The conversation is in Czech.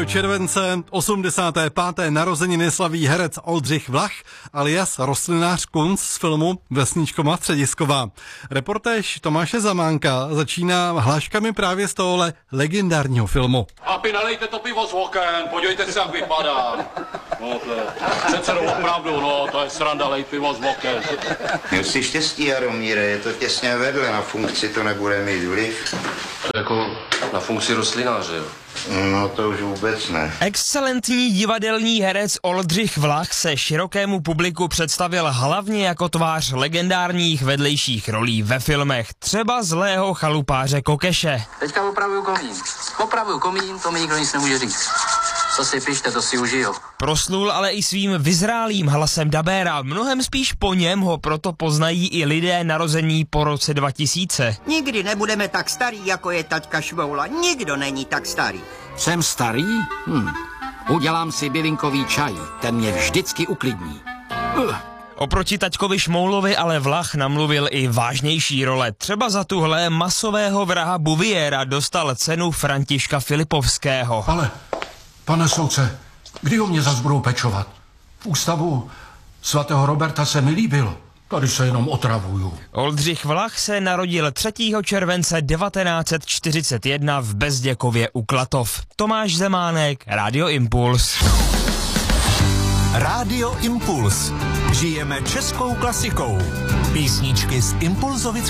Července 85. narozeniny slaví herec Oldřich Vlach alias rostlinář Kunc z filmu Vesničkova Středisková. Reportéž Tomáše Zamánka začíná hláškami právě z tohohle legendárního filmu. Chlapi, nalejte to pivo z oken, podívejte se, jak vypadá. No, přece opravdu, no, to je sranda, lej pivo z oken. Měl jsi štěstí, Jaromíre, je to těsně vedle, na funkci to nebude mít vliv. To jako na funkci rostlináře, jo? No to už vůbec ne. Excelentní divadelní herec Oldřich Vlach se širokému publiku představil hlavně jako tvář legendárních vedlejších rolí ve filmech, třeba zlého chalupáře Kokeše. Teďka opravuju komín, to mi nikdo nic nemůže říct. Co si pište, to si užiju. Proslul ale i svým vyzrálým hlasem dabéra, mnohem spíš po něm ho proto poznají i lidé narození po roce 2000. Nikdy nebudeme tak starý, jako je taťka Švoula. Nikdo není tak starý. Jsem starý? Udělám si bylinkový čaj, ten mě vždycky uklidní. Oproti taťkovi Šmoulovi ale Vlach namluvil i vážnější role. Třeba za tuhle masového vraha Bouviera dostal cenu Františka Filipovského. Ale, pane soudce, kdy o mě zas budou pečovat? V ústavu svatého Roberta se mi líbilo. Tady se jenom otravuju. Oldřich Vlach se narodil 3. července 1941 v Bezděkově u Klatov. Tomáš Zemánek, Radio Impuls. Radio Impuls. Žijeme českou klasikou. Písničky z Impulzovic